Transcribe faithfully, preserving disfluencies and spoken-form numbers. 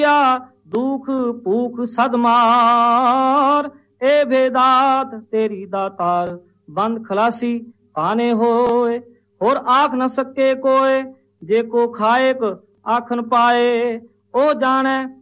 दुख भूख सदमार, ए भेदात तेरी दातार। बंद खलासी पाने होए, होर आख न सके कोय, जे को खाएक आखन पाए। ओ जाने